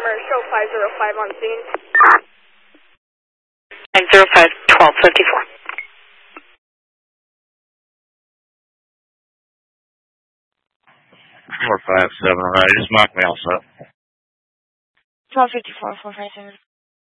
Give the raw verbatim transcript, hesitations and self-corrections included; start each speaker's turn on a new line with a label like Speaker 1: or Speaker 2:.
Speaker 1: Farmer, show five zero five on scene.
Speaker 2: five zero five, twelve fifty-four.
Speaker 3: four five seven, right, just mark me also.
Speaker 2: twelve fifty-four, four five seven.